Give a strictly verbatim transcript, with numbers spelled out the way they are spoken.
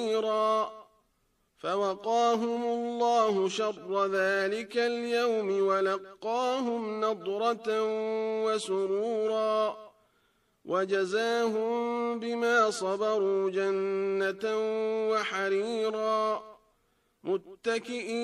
فوقاهم الله شر ذلك اليوم ولقاهم نضرة وسرورا وجزاهم بما صبروا جنة وحريرا متكئين